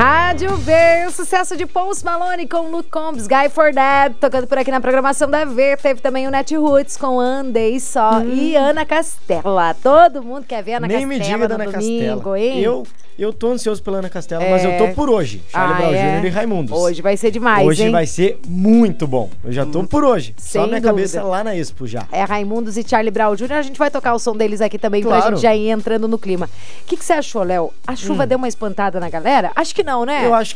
Rádio V, o sucesso de Post Malone com Luke Combs, Guy for That, tocando por aqui na programação da V. Teve também o Netroots com Andei Só e Ana Castela. Todo mundo quer ver a Ana Castela. Nem me diga da Ana domingo, Castela. hein? Eu tô ansioso pela Ana Castela, mas eu tô por hoje. Charlie Brown Jr. e Raimundos. Hoje vai ser demais, Hoje hein? vai ser muito bom. Eu já tô por hoje. Sem Só minha dúvida. cabeça lá na Expo já. É Raimundos e Charlie Brown Jr. A gente vai tocar o som deles aqui também pra Claro. gente já ir entrando no clima. O que você achou, Léo? A chuva deu uma espantada na galera? Acho que não, né? Eu acho